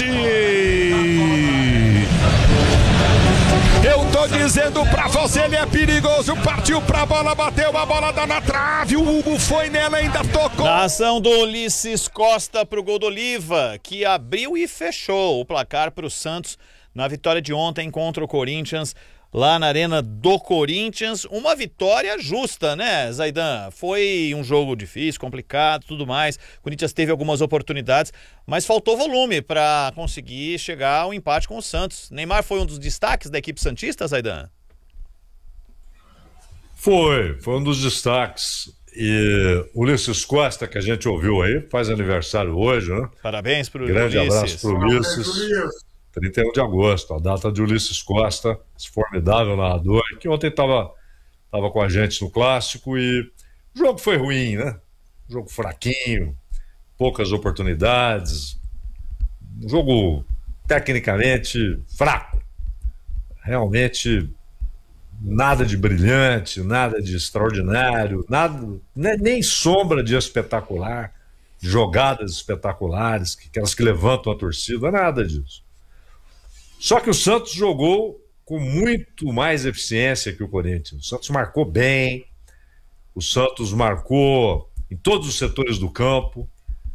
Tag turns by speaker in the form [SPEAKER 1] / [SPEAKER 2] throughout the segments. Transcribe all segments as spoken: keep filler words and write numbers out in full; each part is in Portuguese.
[SPEAKER 1] pênalti! Eu tô dizendo pra você, ele é perigoso, partiu pra bola, bateu a bola, dá na trave, o Hugo foi nela, ainda tocou.
[SPEAKER 2] Na ação do Ulisses Costa pro gol do Oliva, que abriu e fechou o placar pro Santos na vitória de ontem contra o Corinthians, lá na Arena do Corinthians. Uma vitória justa, né, Zaidan? Foi um jogo difícil, complicado, tudo mais. O Corinthians teve algumas oportunidades, mas faltou volume para conseguir chegar ao empate com o Santos. Neymar foi um dos destaques da equipe santista, Zaidan?
[SPEAKER 3] Foi, foi um dos destaques. E o Ulisses Costa, que a gente ouviu aí, faz aniversário hoje, né?
[SPEAKER 2] Parabéns pro Ulisses.
[SPEAKER 3] Grande abraço pro Ulisses. trinta e um de agosto, a data de Ulisses Costa, esse formidável narrador, que ontem estava tava com a gente no Clássico, e o jogo foi ruim, né? Um jogo fraquinho, poucas oportunidades, um jogo tecnicamente fraco. Realmente nada de brilhante, nada de extraordinário, nada, nem sombra de espetacular, jogadas espetaculares, aquelas que levantam a torcida, nada disso. Só que o Santos jogou com muito mais eficiência que o Corinthians. O Santos marcou bem, o Santos marcou em todos os setores do campo,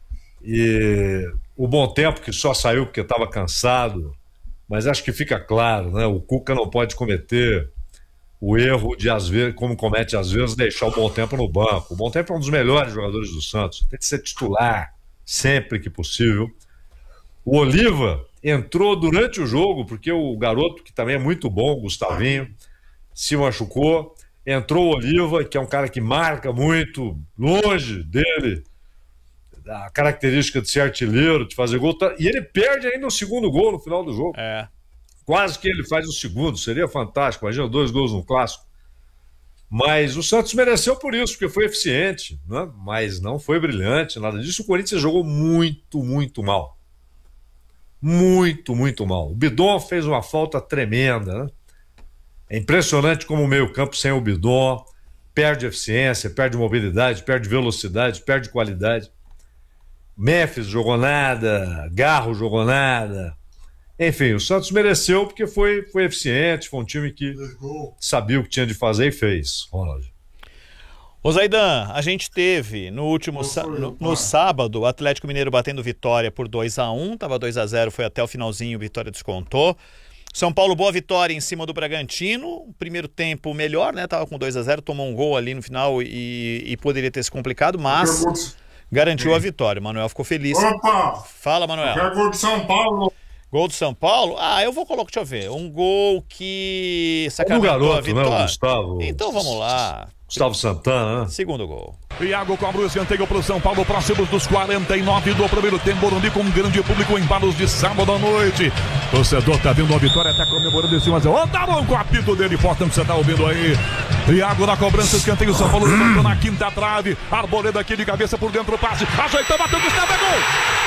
[SPEAKER 3] e o Bom Tempo, que só saiu porque estava cansado, mas acho que fica claro, né? O Cuca não pode cometer o erro de, às vezes, como comete às vezes, deixar o Bom Tempo no banco. O Bom Tempo é um dos melhores jogadores do Santos, tem que ser titular sempre que possível. O Oliva entrou durante o jogo, porque o garoto, que também é muito bom, o Gustavinho, se machucou. Entrou o Oliva, que é um cara que marca muito, longe dele, a característica de ser artilheiro, de fazer gol. E ele perde ainda o segundo gol no final do jogo.
[SPEAKER 2] É.
[SPEAKER 3] Quase que ele faz o segundo, seria fantástico. Imagina dois gols no Clássico. Mas o Santos mereceu por isso, porque foi eficiente, né? Mas não foi brilhante, nada disso. O Corinthians jogou muito, muito mal. Muito, muito mal. O Bidon fez uma falta tremenda, né? É impressionante como o meio-campo sem o Bidon perde eficiência, perde mobilidade, perde velocidade, perde qualidade. Memphis jogou nada, Garro jogou nada. Enfim, o Santos mereceu porque foi, foi eficiente, foi um time que sabia o que tinha de fazer e fez. Ronald.
[SPEAKER 2] Ô Zaidan, a gente teve no último no, no sábado o Atlético Mineiro batendo Vitória por dois a um, tava dois a zero, foi até o finalzinho, Vitória descontou. São Paulo, boa vitória em cima do Bragantino, primeiro tempo melhor, né? Tava com dois a zero, tomou um gol ali no final e, e poderia ter se complicado, mas garantiu a vitória. O Manuel ficou feliz.
[SPEAKER 4] Opa!
[SPEAKER 2] Fala, Manuel.
[SPEAKER 4] Eu quero gol de São Paulo.
[SPEAKER 2] Gol do São Paulo? Ah, eu vou colocar, deixa eu ver, um gol que sacramentou
[SPEAKER 3] é do garoto,
[SPEAKER 2] a vitória.
[SPEAKER 3] Né, o Gustavo?
[SPEAKER 2] Então vamos lá.
[SPEAKER 3] Gustavo Santana, né?
[SPEAKER 2] Segundo gol.
[SPEAKER 1] Iago cobra o escanteio pro São Paulo, próximos dos quarenta e nove do primeiro tempo. Morumbi com um grande público em embalos de sábado à noite. O torcedor tá vindo a vitória, tá comemorando em cima. Ô, tá bom com o apito dele, importante que você tá ouvindo aí. Iago na cobrança, escanteio, São Paulo levantou na quinta trave. Arboleda aqui de cabeça por dentro, passe. Ajeitou, bateu, Gustavo, é gol!